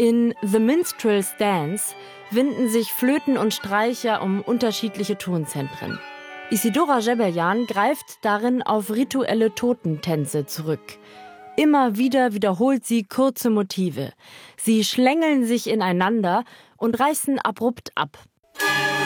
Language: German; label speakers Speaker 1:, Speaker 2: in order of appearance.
Speaker 1: In The Minstrel's Dance winden sich Flöten und Streicher um unterschiedliche Tonzentren. Isidora Gebeljan greift darin auf rituelle Totentänze zurück. Immer wieder wiederholt sie kurze Motive. Sie schlängeln sich ineinander und reißen abrupt ab.